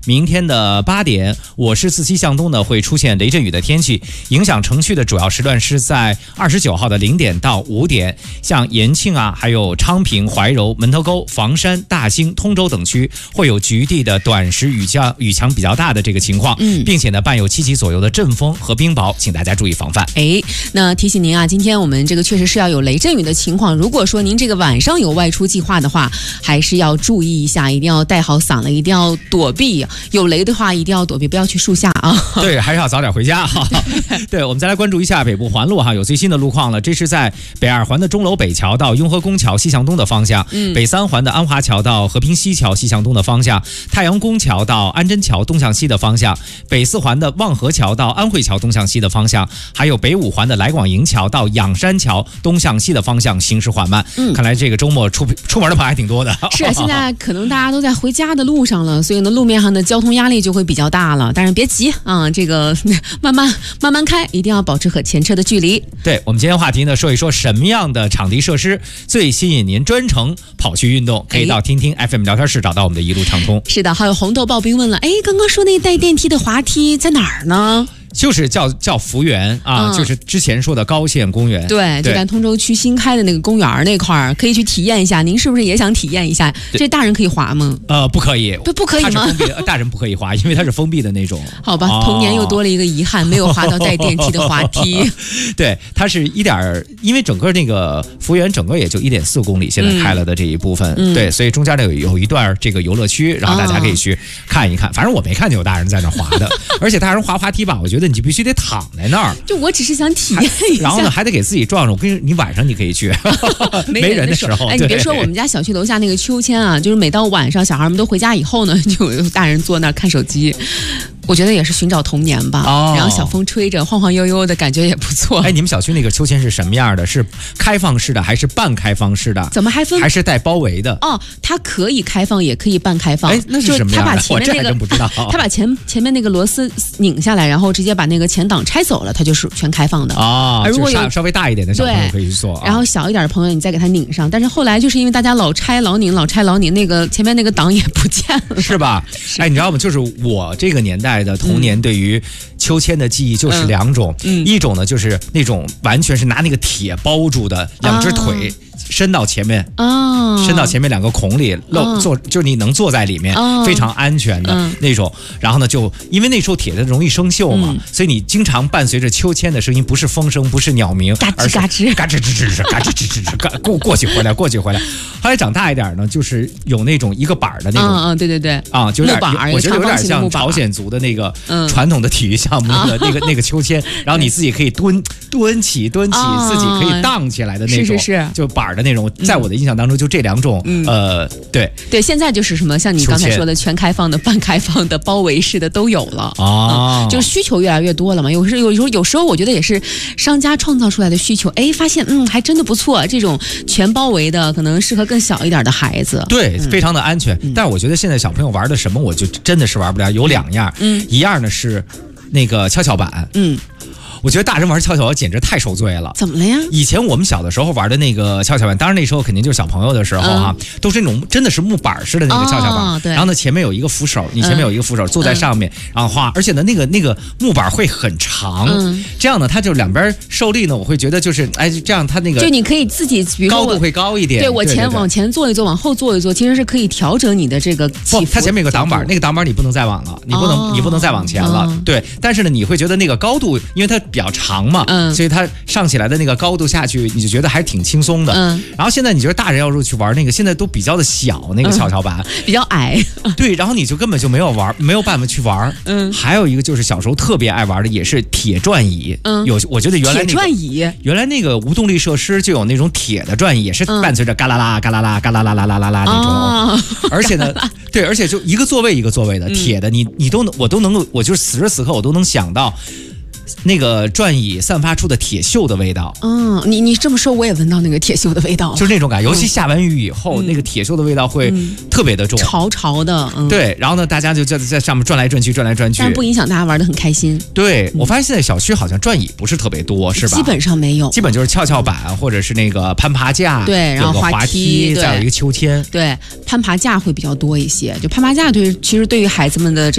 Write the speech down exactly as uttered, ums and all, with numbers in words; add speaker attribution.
Speaker 1: 明天的八点，我市自西向东呢会出现雷阵雨的天气，影响城区的主要时段是在二十九号的零点到五点，像延庆啊，还有昌平、怀柔、门头沟、房山、大兴、通州等区会有局地的短时雨降雨强比较大的这个情况，嗯，并且呢伴有七级左右的阵风和冰雹，请大家注意防范。
Speaker 2: 哎，那提醒您啊，今天我们这个确实是要有雷阵雨的情况，如果说您这个晚上有外出计划的话，还是要注意一下，一定要带好伞了，一定要躲避，有雷的话一定要躲避，不要去树下啊。
Speaker 1: 对，还是要早点回家哈。对，我们再来关注一下北部环路哈，有最新的路况了。这是在北二环的钟楼北桥到雍和宫桥西向东的方向，嗯，北三环的安华桥到和平西桥西向东的方向，太阳宫桥到安贞桥东向西的方向，北四环的望河桥到安慧桥东向西的方向，还有北五环的来广营桥到仰山桥东向西的方向行驶缓慢。嗯，看来这个周末出出门的朋友还挺多的。
Speaker 2: 是啊，现在可能大家都在回家的路上了，所以呢，路面上的交通压力就会比较大了。但是别急啊，这个慢慢慢慢开，一定要保持和前车的距离。
Speaker 1: 对，我们今天话题呢，说一说什么样的场地设施最吸引您专程跑去运动，可以到听听 F M 聊天室找到我们的一路畅通。
Speaker 2: 是的，还有红豆刨冰问了，哎，刚刚说那带电梯的滑梯在哪儿呢？
Speaker 1: 就是叫叫福园啊、嗯，就是之前说的高县公园。
Speaker 2: 对，就在通州区新开的那个公园那块儿，可以去体验一下。您是不是也想体验一下？这大人可以滑吗？
Speaker 1: 呃，不可以，
Speaker 2: 不不可以吗？
Speaker 1: 它是封闭的，大人不可以滑，因为它是封闭的那种。
Speaker 2: 好吧，哦、童年又多了一个遗憾，没有滑到带电梯的滑梯。
Speaker 1: 对，它是一点，因为整个那个福园整个也就一点四公里，现在开了的这一部分，嗯、对，所以中间呢有有一段这个游乐区，然后大家可以去看一看。哦、反正我没看见有大人在那滑的，而且大人滑滑梯吧，我觉得你就必须得躺在那儿，
Speaker 2: 就我只是想体验一下，
Speaker 1: 然后呢还得给自己撞上。我跟你，你晚上你可以去，没人的时候。
Speaker 2: 哎，你别说我们家小区楼下那个秋千啊，就是每到晚上小孩们都回家以后呢，就有大人坐那儿看手机。我觉得也是寻找童年吧，哦、然后小风吹着，晃晃悠悠的感觉也不错。
Speaker 1: 哎，你们小区那个秋千是什么样的？是开放式的还是半开放式的？
Speaker 2: 怎么还分？
Speaker 1: 还是带包围的？
Speaker 2: 哦，它可以开放，也可以半开放。
Speaker 1: 哎，那是什么样的？
Speaker 2: 他把前面那个，
Speaker 1: 我这还真不知道。
Speaker 2: 他把前前面那个螺丝拧下来，然后直接把那个前挡拆走了，它就是全开放的。
Speaker 1: 哦，
Speaker 2: 而如果有
Speaker 1: 稍微大一点的小朋友可以去做，
Speaker 2: 然后小一点的朋友你再给它拧上。但是后来就是因为大家老拆老拧，老拆老拧，那个前面那个挡也不见了，
Speaker 1: 是吧？是哎，你知道吗？就是我这个年代的童年对于于秋千的记忆就是两种、嗯嗯、一种呢就是那种完全是拿那个铁包住的，两只腿、啊、伸到前面、哦、伸到前面两个孔里露、哦、坐，就是你能坐在里面、哦、非常安全的、嗯、那种。然后呢就因为那时候铁的容易生锈嘛、嗯、所以你经常伴随着秋千的声音，不是风声，不是鸟鸣，
Speaker 2: 嘎吱嘎吱
Speaker 1: 嘎吱吱吱吱嘎吱吱吱吱过过去回来过去回来。后来长大一点呢，就是有那种一个板的那种，
Speaker 2: 嗯嗯对对对
Speaker 1: 啊，就有点
Speaker 2: 板，
Speaker 1: 我觉得有点像朝鲜族的那个传统的体育项目、嗯、那个那个那个秋千，然后你自己可以蹲蹲起蹲起、哦、自己可以荡起来的那种，
Speaker 2: 是是是，
Speaker 1: 就板的那种。在我的印象当中就这两种、嗯、呃对
Speaker 2: 对，现在就是什么像你刚才说的全开放的、半开放的、包围式的都有了啊、哦嗯，就是需求越来越多了嘛。有时有时候有时候我觉得也是商家创造出来的需求，哎，发现嗯还真的不错，这种全包围的可能适合更小一点的孩子，
Speaker 1: 对、
Speaker 2: 嗯、
Speaker 1: 非常的安全、嗯、但是我觉得现在小朋友玩的什么我就真的是玩不了，有两样，嗯，一样呢是那个跷跷板，嗯，我觉得大人玩跷跷板简直太受罪了。
Speaker 2: 怎么了呀？
Speaker 1: 以前我们小的时候玩的那个跷跷板，当然那时候肯定就是小朋友的时候哈、嗯，都是那种真的是木板式的那个跷跷板、
Speaker 2: 哦，对。
Speaker 1: 然后呢，前面有一个扶手，你前面有一个扶手，嗯、坐在上面，然后画，而且呢，那个那个木板会很长，嗯、这样呢，它就两边受力呢，我会觉得就是哎，这样它那个
Speaker 2: 就你可以自己，比如
Speaker 1: 高度会高一点。
Speaker 2: 对我前对对对往前坐一坐，往后坐一坐，其实是可以调整你的这个起伏。
Speaker 1: 它前面有个挡板，那个挡板你不能再往了，你不能、哦、你不能再往前了、哦。对，但是呢，你会觉得那个高度，因为它比较长嘛。嗯，所以它上起来的那个高度下去，你就觉得还挺轻松的。嗯，然后现在你觉得大人要是去玩那个，现在都比较的小，那个跷跷板、嗯、
Speaker 2: 比较矮。
Speaker 1: 对，然后你就根本就没有玩，没有办法去玩。嗯，还有一个就是小时候特别爱玩的，也是铁转椅。嗯，有我觉得原来、那个、
Speaker 2: 铁转椅，
Speaker 1: 原来那个无动力设施就有那种铁的转椅，也是伴随着嘎啦啦、嘎啦啦、嘎啦啦啦啦啦啦那种。哦、而且呢，对，而且就一个座位一个座位的、嗯、铁的，你你都能，我都能够，我就是此时此刻我都能想到。那个转椅散发出的铁锈的味道，
Speaker 2: 嗯，你你这么说，我也闻到那个铁锈的味道了，
Speaker 1: 就是那种感觉，尤其下完雨以后，嗯、那个铁锈的味道会特别的重，
Speaker 2: 潮潮的，嗯、
Speaker 1: 对。然后呢，大家就在在上面转来转去，转来转去，
Speaker 2: 但不影响大家玩得很开心。
Speaker 1: 对、嗯、我发现现在小区好像转椅不是特别多，是吧？
Speaker 2: 基本上没有，
Speaker 1: 基本就是跷跷板或者是那个攀爬架，
Speaker 2: 对，然后
Speaker 1: 滑
Speaker 2: 梯，
Speaker 1: 再有一个秋千，
Speaker 2: 对，攀爬架会比较多一些。就攀爬架对，其实对于孩子们的这